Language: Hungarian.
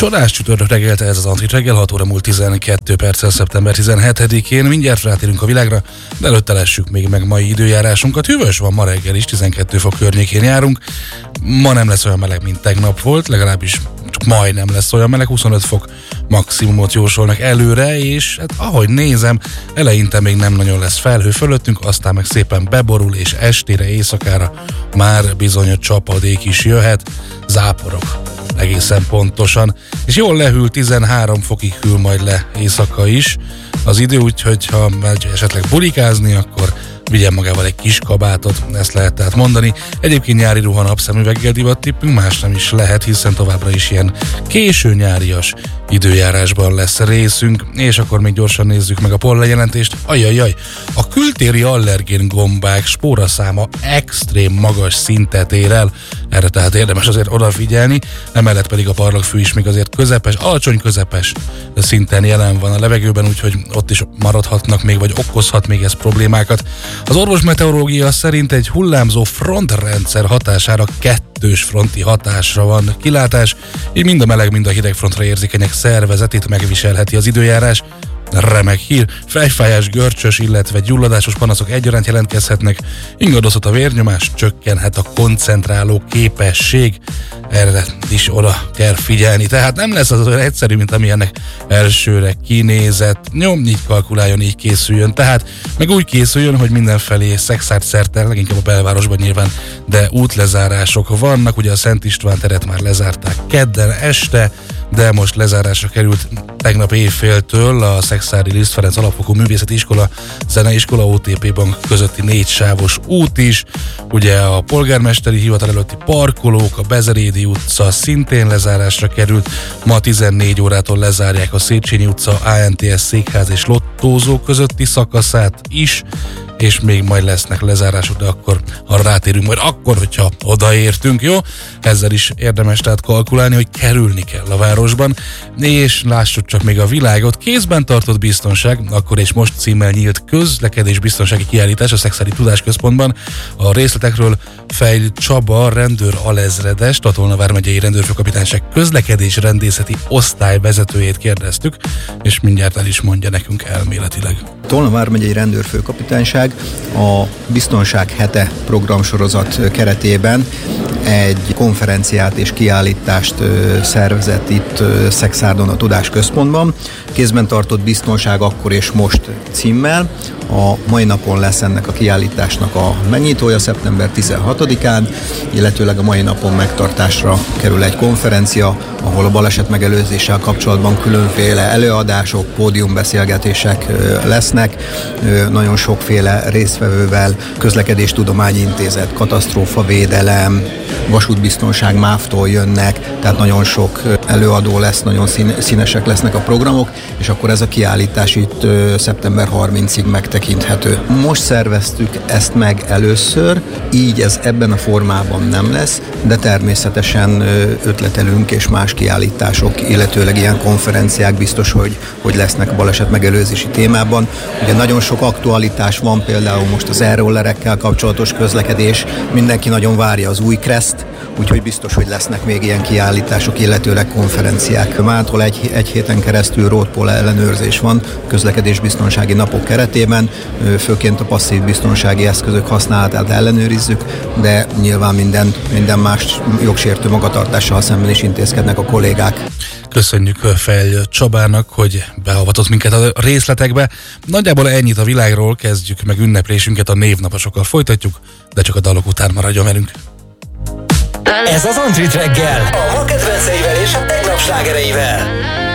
Csodás csütörtök reggelte ez az Antrit reggel, 6 óra múlt 12 perccel szeptember 17-én. Mindjárt rátérünk a világra, de előtte lessük még meg mai időjárásunkat. Hűvös van ma reggel is, 12 fok környékén járunk. Ma nem lesz olyan meleg, mint tegnap volt, legalábbis csak majdnem lesz olyan meleg, 25 fok maximumot jósolnak előre, és hát ahogy nézem, eleinte még nem nagyon lesz felhő fölöttünk, aztán meg szépen beborul, és estére, éjszakára már bizony a csapadék is jöhet, záporok egészen pontosan, és jól lehűl, 13 fokig hűl majd le éjszaka is az idő, úgyhogy ha megy esetleg bulikázni, akkor vigyen magával egy kis kabátot, ezt lehet tehát mondani. Egyébként nyári ruha, napszemüveggel divat tippünk, más nem is lehet, hiszen továbbra is ilyen késő nyárias időjárásban lesz részünk, és akkor még gyorsan nézzük meg a pollenjelentést. Ajajaj, a kültéri allergén gombák spóraszáma extrém magas szintet ér el, erre tehát érdemes azért odafigyelni, emellett pedig a parlagfű is még azért közepes, alacsony közepes szinten jelen van a levegőben, úgyhogy ott is maradhatnak még, vagy okozhat még ez problémákat. Az orvosmeteorológia szerint egy hullámzó frontrendszer hatására kettős fronti hatásra van kilátás, így mind a meleg, mind a hideg frontra érzékenyek szervezetét megviselheti az időjárás. Remek hír, fejfájás, görcsös, illetve gyulladásos panaszok egyaránt jelentkezhetnek, ingadozhat a vérnyomás, csökkenhet a koncentráló képesség, erre is oda kell figyelni, tehát nem lesz az olyan egyszerű, mint ami ennek elsőre kinézett. Jó, így kalkuláljon, így készüljön, tehát meg úgy készüljön, hogy mindenfelé Szexárd szerte, leginkább a belvárosban nyilván, de útlezárások vannak, ugye a Szent István teret már lezárták kedden este, de most lezárásra került tegnap évféltől a Szexárdi Liszt Ferenc Alapfokú Művészeti Iskola, Zeneiskola, OTP Bank közötti 4 sávos út is, ugye a polgármesteri hivatal előtti parkolók, a Bezerédi utca szintén lezárásra került, ma 14 órától lezárják a Széchenyi utca, ANTS székház és lottózó közötti szakaszát is, és még majd lesznek lezárások, de akkor arra rátérünk majd akkor, hogyha odaértünk, jó? Ezzel is érdemes tehát kalkulálni, hogy kerülni kell a városban, és lássuk csak még a világot. Kézben tartott biztonság, akkor és most címmel nyílt közlekedés biztonsági kiállítás a Szexárdi Tudásközpontban. A részletekről Fejl Csaba rendőr alezredes, Tatolna vármegyei rendőrfőkapitányság közlekedés rendészeti osztály vezetőjét kérdeztük, és mindjárt el is mondja nekünk elméletileg. Tolna vármegyei rendőrfőkapitányság a Biztonság hete programsorozat keretében egy konferenciát és kiállítást szervezett itt Szexárdon a Tudásközpontban. Kézben tartott biztonság akkor és most címmel. A mai napon lesz ennek a kiállításnak a megnyitója szeptember 16-án, illetőleg a mai napon megtartásra kerül egy konferencia, ahol a baleset megelőzéssel kapcsolatban különféle előadások, pódiumbeszélgetések lesznek, nagyon sokféle résztvevővel, Közlekedéstudományi Intézet, katasztrófavédelem, vasútbiztonság, MÁV-tól jönnek, tehát nagyon sok előadó lesz, nagyon színesek lesznek a programok, és akkor ez a kiállítás itt szeptember 30-ig megtekinthető. Most szerveztük ezt meg először, így ez ebben a formában nem lesz, de természetesen ötletelünk és más kiállítások, illetőleg ilyen konferenciák biztos, hogy lesznek a baleset megelőzési témában. Ugye nagyon sok aktualitás van, például most az e-rollerekkel kapcsolatos közlekedés, mindenki nagyon várja az új Kreszt, úgyhogy biztos, hogy lesznek még ilyen kiállítások, illetőleg konferenciák. Mától egy héten keresztül roadpoll ellenőrzés van közlekedésbiztonsági napok keretében, főként a passzív biztonsági eszközök használatát ellenőrizzük, de nyilván minden más jogsértő magatartással szemben is intézkednek a kollégák. Köszönjük Fejl Csabának, hogy beavatott minket a részletekbe. Nagyjából ennyit a világról, kezdjük meg ünneplésünket, a névnaposokkal folytatjuk, de csak a dalok után maradjon velünk. Ez az Antrit reggel, a ma kedvenceivel és a tegnap slágereivel.